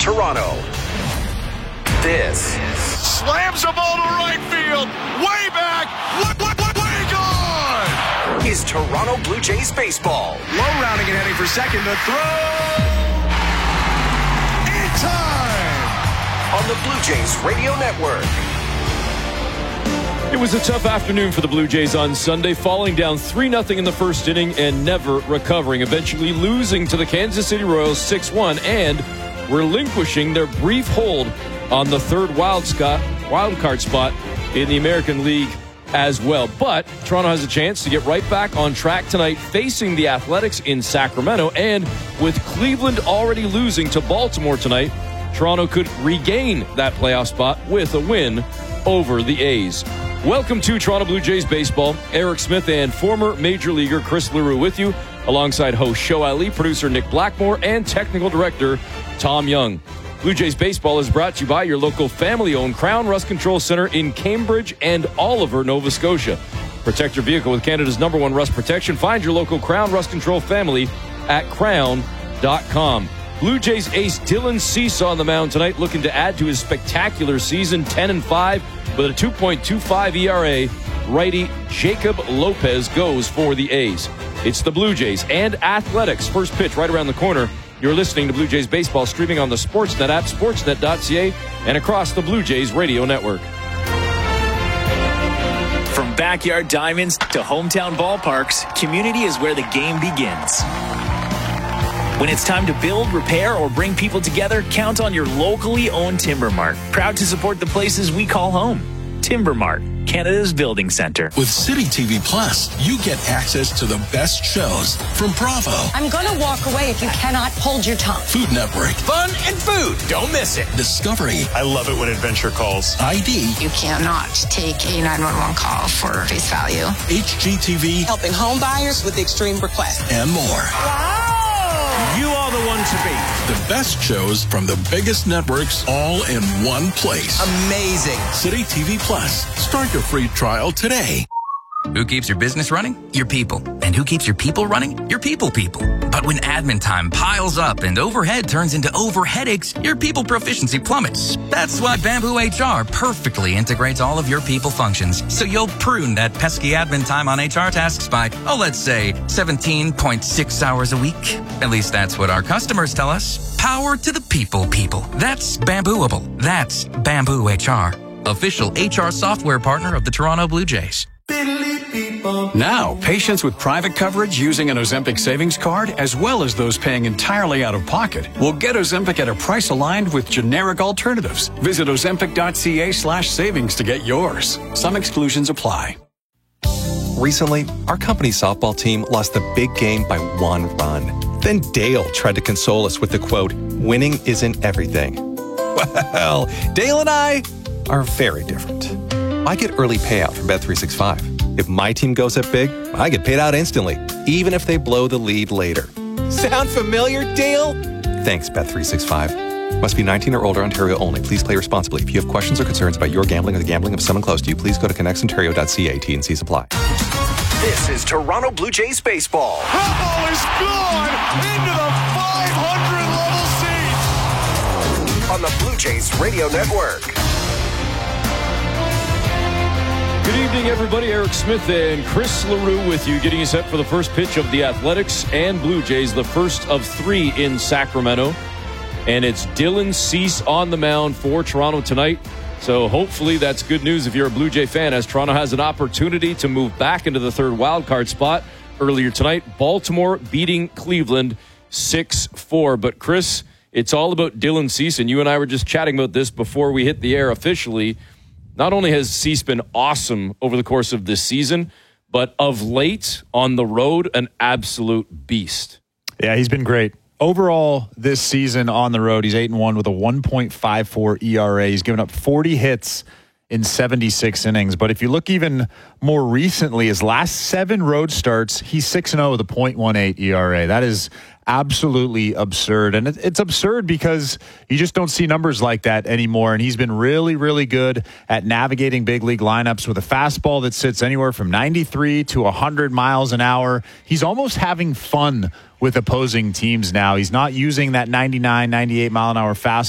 Toronto. This slams the ball to right field, way back, way gone! Is Toronto Blue Jays baseball. Low rounding and heading for second to throw. In time! On the Blue Jays Radio Network. It was a tough afternoon for the Blue Jays on Sunday, falling down 3-0 in the first inning and never recovering, eventually losing to the Kansas City Royals 6-1 and relinquishing their brief hold on the third wild card spot in the American League as well. But Toronto has a chance to get right back on track tonight, facing the Athletics in Sacramento. And with Cleveland already losing to Baltimore tonight, Toronto could regain that playoff spot with a win over the A's. Welcome to Toronto Blue Jays baseball. Eric Smith and former Major Leaguer Chris Leroux with you, alongside host Show Ali, producer Nick Blackmore, and technical director Tom Young. Blue Jays baseball is brought to you by your local family-owned Crown Rust Control Center in Cambridge and Oliver, Nova Scotia. Protect your vehicle with Canada's #1 rust protection. Find your local Crown Rust Control family at crown.com. Blue Jays ace Dylan Cease on the mound tonight, looking to add to his spectacular season, 10-5 with a 2.25 ERA. Righty Jacob Lopez goes for the A's. It's the Blue Jays and Athletics. First pitch right around the corner. You're listening to Blue Jays baseball, streaming on the Sportsnet app, sportsnet.ca, and across the Blue Jays Radio Network. From backyard diamonds to hometown ballparks, community is where the game begins. When it's time to build, repair, or bring people together, count on your locally owned Timber Mart. Proud to support the places we call home. Timber Mart, Canada's building center. With City TV Plus, you get access to the best shows from Bravo. I'm going to walk away if you cannot hold your tongue. Food Network. Fun and food. Don't miss it. Discovery. I love it when adventure calls. ID. You cannot take a 911 call for face value. HGTV. Helping home buyers with extreme requests. And more. Wow! You are the one to beat. The best shows from the biggest networks all in one place. Amazing. City TV Plus. Start your free trial today. Who keeps your business running? Your people. And who keeps your people running? Your people. But when admin time piles up and overhead turns into overheadaches, your people proficiency plummets. That's why Bamboo HR perfectly integrates all of your people functions. So you'll prune that pesky admin time on HR tasks by, let's say 17.6 hours a week. At least that's what our customers tell us. Power to the people. That's Bambooable. That's Bamboo HR. Official HR software partner of the Toronto Blue Jays. Now, patients with private coverage using an Ozempic savings card, as well as those paying entirely out of pocket, will get Ozempic at a price aligned with generic alternatives. Visit ozempic.ca/savings to get yours. Some exclusions apply. Recently, our company's softball team lost the big game by 1 run. Then Dale tried to console us with the quote, "Winning isn't everything." Well, Dale and I are very different. I get early payout from Bet365. If my team goes up big, I get paid out instantly, even if they blow the lead later. Sound familiar, Dale? Thanks, Bet365. Must be 19 or older, Ontario only. Please play responsibly. If you have questions or concerns about your gambling or the gambling of someone close to you, please go to connectsontario.ca. T&Cs apply. This is Toronto Blue Jays baseball. That ball is gone into the 500 level seats. On the Blue Jays Radio Network. Good evening, everybody. Eric Smith and Chris Leroux with you, getting you set for the first pitch of the Athletics and Blue Jays, the first of 3 in Sacramento. And it's Dylan Cease on the mound for Toronto tonight. So hopefully that's good news if you're a Blue Jay fan, as Toronto has an opportunity to move back into the third wildcard spot. Earlier tonight, Baltimore beating Cleveland 6-4. But Chris, it's all about Dylan Cease, and you and I were just chatting about this before we hit the air officially. Not only has Cease been awesome over the course of this season, but of late on the road, an absolute beast. Yeah, he's been great. Overall, this season on the road, he's 8-1 with a 1.54 ERA. He's given up 40 hits in 76 innings. But if you look even more recently, his last 7 road starts, he's 6-0 with a .18 ERA. That is absolutely absurd. And it's absurd because you just don't see numbers like that anymore. And he's been really, really good at navigating big league lineups with a fastball that sits anywhere from 93 to 100 miles an hour. He's almost having fun with opposing teams now. He's not using that 99, 98 mile an hour fastball